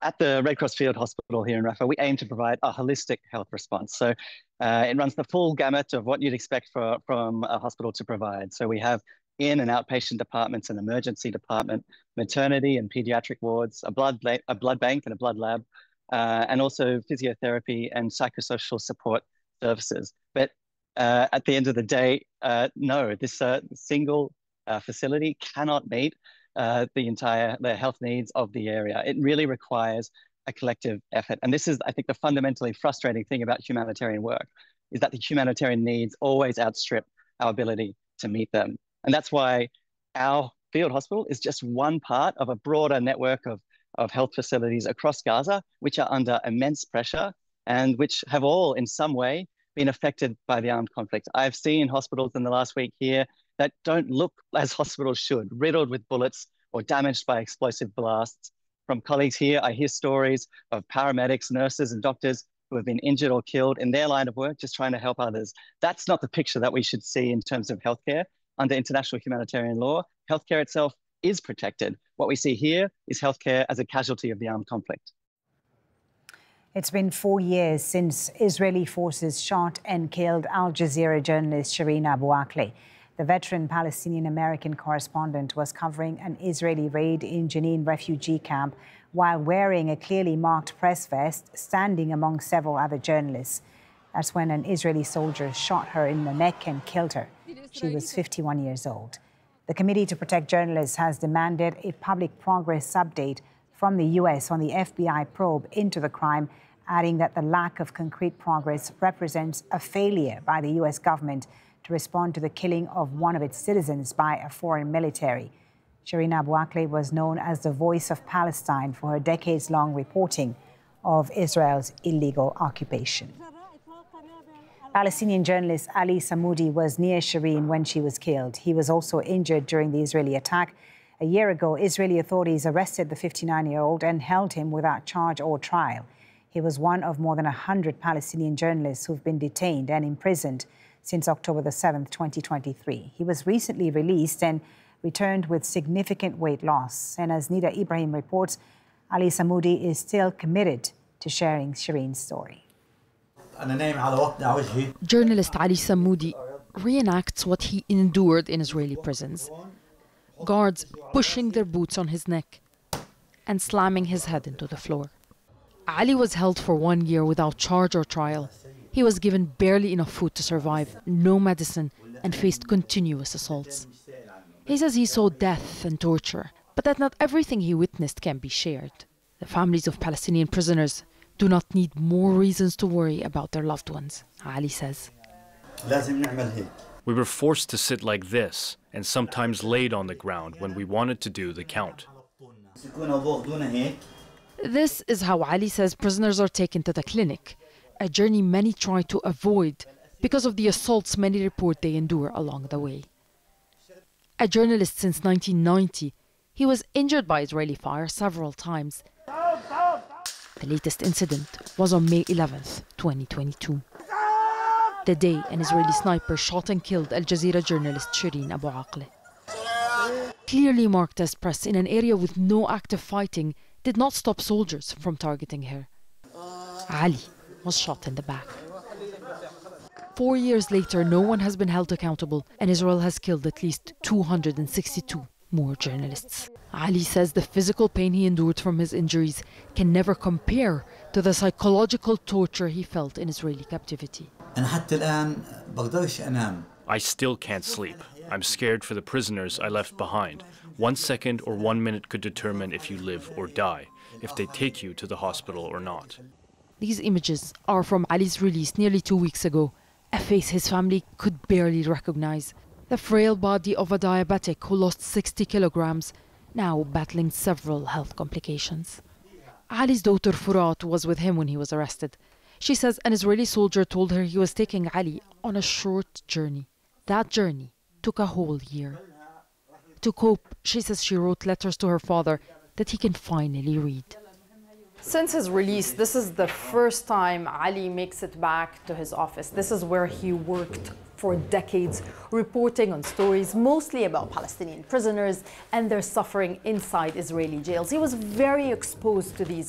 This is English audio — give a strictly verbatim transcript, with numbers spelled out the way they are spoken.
at the Red Cross Field Hospital here in Rafah, we aim to provide a holistic health response. So uh, it runs the full gamut of what you'd expect for, from a hospital to provide. So we have in and outpatient departments, an emergency department, maternity and pediatric wards, a blood, a blood bank and a blood lab, uh, and also physiotherapy and psychosocial support services. But uh, at the end of the day, uh, no, this uh, single uh, facility cannot meet Uh, the entire the health needs of the area. It really requires a collective effort. And this is, I think, the fundamentally frustrating thing about humanitarian work, is that the humanitarian needs always outstrip our ability to meet them. And that's why our field hospital is just one part of a broader network of, of health facilities across Gaza, which are under immense pressure and which have all in some way been affected by the armed conflict. I've seen hospitals in the last week here that don't look as hospitals should, riddled with bullets or damaged by explosive blasts. From colleagues here, I hear stories of paramedics, nurses, and doctors who have been injured or killed in their line of work just trying to help others. That's not the picture that we should see in terms of healthcare. Under international humanitarian law, healthcare itself is protected. What we see here is healthcare as a casualty of the armed conflict. It's been four years since Israeli forces shot and killed Al Jazeera journalist Shireen Abu Akleh. The veteran Palestinian-American correspondent was covering an Israeli raid in Jenin refugee camp while wearing a clearly marked press vest, standing among several other journalists. That's when an Israeli soldier shot her in the neck and killed her. She was fifty-one years old. The Committee to Protect Journalists has demanded a public progress update from the U S on the F B I probe into the crime, adding that the lack of concrete progress represents a failure by the U S government to respond to the killing of one of its citizens by a foreign military. Shireen Abu Akleh was known as the voice of Palestine for her decades-long reporting of Israel's illegal occupation. Palestinian journalist Ali Samoudi was near Shireen when she was killed. He was also injured during the Israeli attack. A year ago, Israeli authorities arrested the fifty-nine-year-old and held him without charge or trial. He was one of more than one hundred Palestinian journalists who've been detained and imprisoned since October the seventh, twenty twenty-three. He was recently released and returned with significant weight loss. And as Nida Ibrahim reports, Ali Samoudi is still committed to sharing Shireen's story. Journalist Ali Samoudi reenacts what he endured in Israeli prisons. Guards pushing their boots on his neck and slamming his head into the floor. Ali was held for one year without charge or trial. He was given barely enough food to survive, no medicine, and faced continuous assaults. He says he saw death and torture, but that not everything he witnessed can be shared. The families of Palestinian prisoners do not need more reasons to worry about their loved ones, Ali says. We were forced to sit like this and sometimes laid on the ground when we wanted to do the count. This is how Ali says prisoners are taken to the clinic, a journey many try to avoid because of the assaults many report they endure along the way. A journalist since nineteen ninety, he was injured by Israeli fire several times. The latest incident was on May eleventh, twenty twenty-two. The day an Israeli sniper shot and killed Al Jazeera journalist Shireen Abu Akleh. Clearly marked as press in an area with no active fighting did not stop soldiers from targeting her. Ali was shot in the back. Four years later, no one has been held accountable, and Israel has killed at least two hundred sixty-two more journalists. Ali says the physical pain he endured from his injuries can never compare to the psychological torture he felt in Israeli captivity. I still can't sleep. I'm scared for the prisoners I left behind. One second or one minute could determine if you live or die, if they take you to the hospital or not. These images are from Ali's release nearly two weeks ago, a face his family could barely recognize. The frail body of a diabetic who lost sixty kilograms, now battling several health complications. Ali's daughter Furat was with him when he was arrested. She says an Israeli soldier told her he was taking Ali on a short journey. That journey took a whole year. To cope, she says she wrote letters to her father that he can finally read. Since his release, this is the first time Ali makes it back to his office. This is where he worked for decades, reporting on stories mostly about Palestinian prisoners and their suffering inside Israeli jails. He was very exposed to these